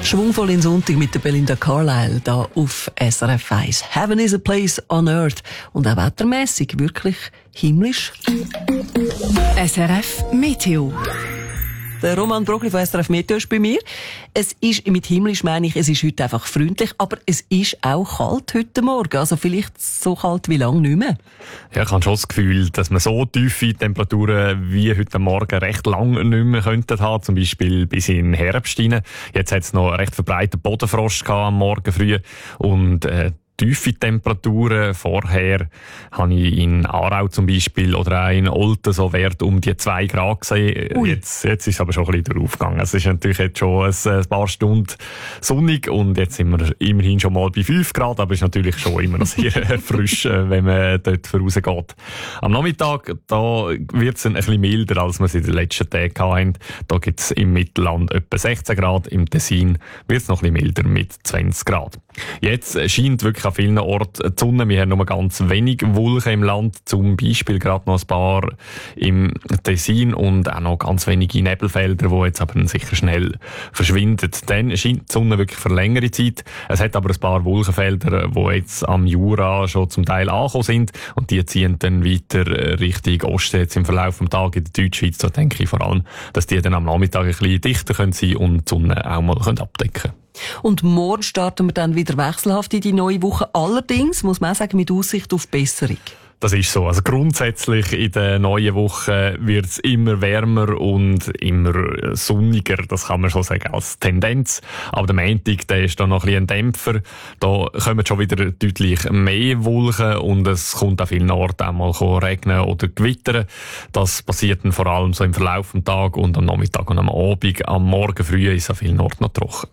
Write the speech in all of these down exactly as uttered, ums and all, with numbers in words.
Schwungvoll in Sonntag mit der Belinda Carlisle da auf S R F eins. Heaven is a place on earth. Und auch wettermässig wirklich himmlisch. S R F Meteo. Der Roman Brogli von S R F Meteo ist bei mir. Es ist, mit himmlisch meine ich, es ist heute einfach freundlich, aber es ist auch kalt heute Morgen. Also vielleicht so kalt wie lange nicht mehr. Ja, ich habe schon das Gefühl, dass man so tiefe Temperaturen wie heute Morgen recht lange nicht mehr könnten haben. Zum Beispiel bis in den Herbst hinein. Jetzt hat es noch recht verbreiteten Bodenfrost gehabt am Morgen früh. Und, äh, tiefe Temperaturen. Vorher habe ich in Aarau zum Beispiel oder auch in Olten so Wert um die zwei Grad gesehen. Jetzt, jetzt ist es aber schon ein bisschen draufgegangen. Es ist natürlich jetzt schon ein paar Stunden sonnig und jetzt sind wir immerhin schon mal bei fünf Grad, aber es ist natürlich schon immer noch sehr frisch, wenn man dort vorausgeht. Am Nachmittag, da wird es ein bisschen milder, als wir es in den letzten Tagen hatten. Da gibt es im Mittelland etwa sechzehn Grad, im Tessin wird es noch ein bisschen milder mit zwanzig Grad. Jetzt scheint wirklich an vielen Orten die Sonne. Wir haben nur ganz wenig Wolken im Land, zum Beispiel gerade noch ein paar im Tessin und auch noch ganz wenige Nebelfelder, die jetzt aber sicher schnell verschwinden. Dann scheint die Sonne wirklich für längere Zeit. Es hat aber ein paar Wolkenfelder, die jetzt am Jura schon zum Teil angekommen sind und die ziehen dann weiter Richtung Osten jetzt im Verlauf des Tages in der Deutschschweiz. Da denke ich vor allem, dass die dann am Nachmittag ein bisschen dichter sein können und die Sonne auch mal abdecken können. Und morgen starten wir dann wieder wechselhaft in die neue Woche. Allerdings, muss man auch sagen, mit Aussicht auf Besserung. Das ist so. Also grundsätzlich in der neuen Woche wird es immer wärmer und immer sonniger. Das kann man schon sagen als Tendenz. Aber der Montag, der ist dann noch ein bisschen ein Dämpfer. Da kommen schon wieder deutlich mehr Wolken und es kommt an vielen Orten auch mal regnen oder gewittern. Das passiert dann vor allem so im Verlauf des Tages und am Nachmittag und am Abend. Am Morgen früh ist es an vielen Orten noch trocken.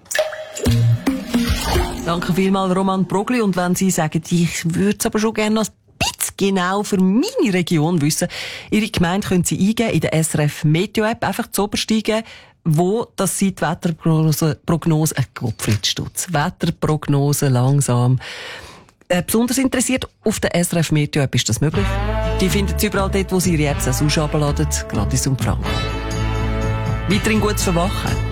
Danke vielmals, Roman Brogli. Und wenn Sie sagen, ich würde es aber schon gerne noch ein bisschen genau für meine Region wissen, Ihre Gemeinde können Sie eingeben in der S R F Meteo App, einfach zu obersteigen, wo das Sie die Wetterprognose, Prognose, äh, Gottfriedstutz, Wetterprognose langsam, äh, besonders interessiert. Auf der S R F Meteo App ist das möglich. Die finden Sie überall dort, wo Sie Ihre Apps auch herunterladen, gratis und frank. Weiterhin gutes Verwachen.